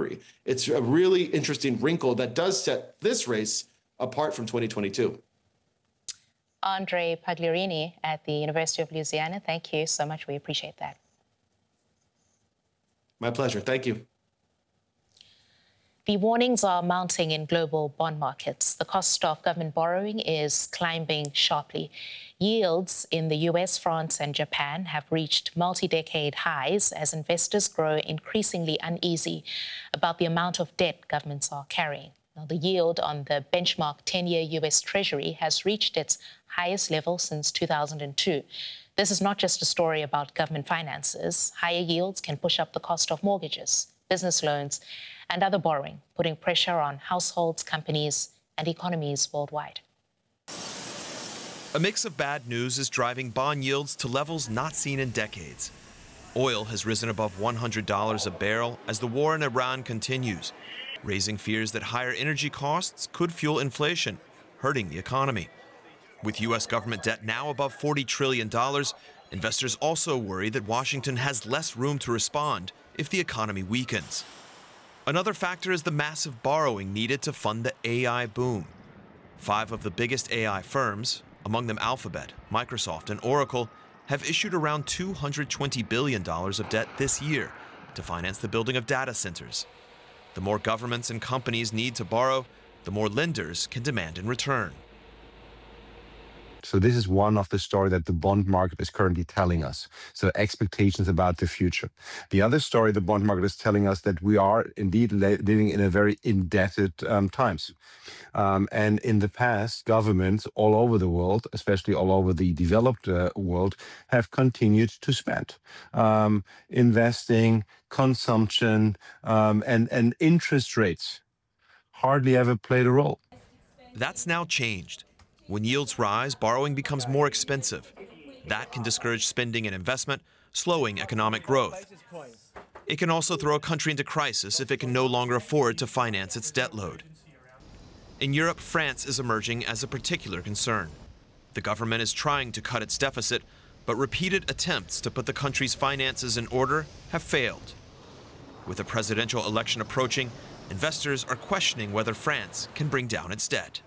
Hillary. It's a really interesting wrinkle that does set this race apart from 2022. Andre Pagliarini at the University of Louisiana, thank you so much. We appreciate that. My pleasure. Thank you. The warnings are mounting in global bond markets. The cost of government borrowing is climbing sharply. Yields in the US, France and Japan have reached multi-decade highs as investors grow increasingly uneasy about the amount of debt governments are carrying. Now, the yield on the benchmark 10-year US Treasury has reached its highest level since 2002. This is not just a story about government finances. Higher yields can push up the cost of mortgages, business loans, and other borrowing, putting pressure on households, companies, and economies worldwide. A mix of bad news is driving bond yields to levels not seen in decades. Oil has risen above $100 a barrel as the war in Iran continues, raising fears that higher energy costs could fuel inflation, hurting the economy. With U.S. government debt now above $40 trillion, investors also worry that Washington has less room to respond if the economy weakens. Another factor is the massive borrowing needed to fund the AI boom. 5 of the biggest AI firms, among them Alphabet, Microsoft, and Oracle, have issued around $220 billion of debt this year to finance the building of data centers. The more governments and companies need to borrow, the more lenders can demand in return. So this is one of the story that the bond market is currently telling us. So expectations about the future. The other story the bond market is telling us that we are indeed living in a very indebted times. And in the past, governments all over the world, especially all over the developed world, have continued to spend. Investing, consumption, and interest rates hardly ever played a role. That's now changed. When yields rise, borrowing becomes more expensive. That can discourage spending and investment, slowing economic growth. It can also throw a country into crisis if it can no longer afford to finance its debt load. In Europe, France is emerging as a particular concern. The government is trying to cut its deficit, but repeated attempts to put the country's finances in order have failed. With a presidential election approaching, investors are questioning whether France can bring down its debt.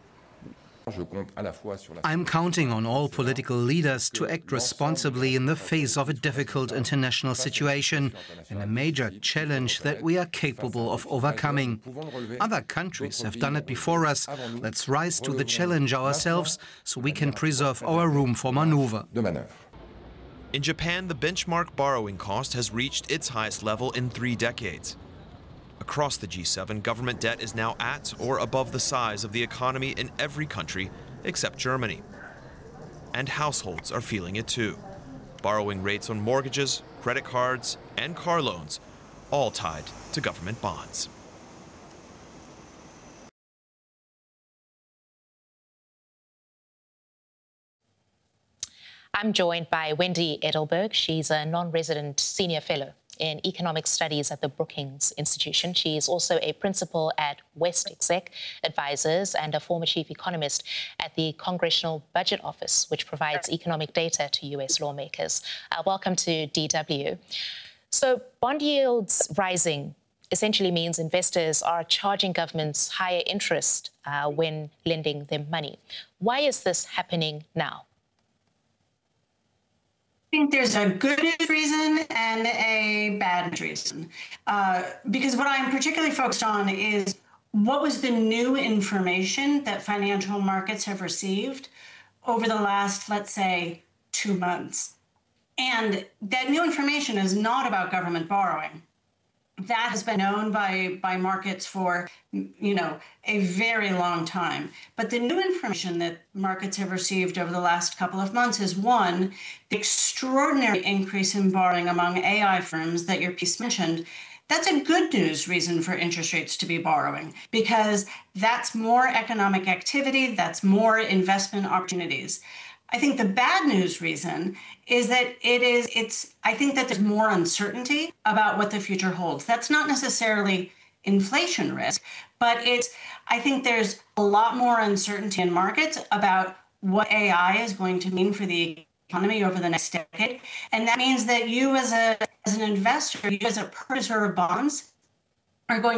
I'm counting on all political leaders to act responsibly in the face of a difficult international situation and a major challenge that we are capable of overcoming. Other countries have done it before us. Let's rise to the challenge ourselves so we can preserve our room for maneuver. In Japan, the benchmark borrowing cost has reached its highest level in 3 decades. Across the G7, government debt is now at or above the size of the economy in every country except Germany. And households are feeling it too. Borrowing rates on mortgages, credit cards, and car loans, all tied to government bonds. I'm joined by Wendy Edelberg. She's a non-resident senior fellow in economic studies at the Brookings Institution. She is also a principal at West Exec Advisors and a former chief economist at the Congressional Budget Office, which provides economic data to US lawmakers. Welcome to DW. So bond yields rising essentially means investors are charging governments higher interest when lending them money. Why is this happening now? I think there's a good news reason and a bad news reason. Because what I'm particularly focused on is what was the new information that financial markets have received over the last, let's say, 2 months. And that new information is not about government borrowing. That has been known by markets for, a very long time. But the new information that markets have received over the last couple of months is, one, the extraordinary increase in borrowing among AI firms that your piece mentioned. That's a good news reason for interest rates to be borrowing, because that's more economic activity, that's more investment opportunities. I think the bad news reason is that I think that there's more uncertainty about what the future holds. That's not necessarily inflation risk, but I think there's a lot more uncertainty in markets about what AI is going to mean for the economy over the next decade. And that means that you as an investor, you as a purchaser of bonds, are going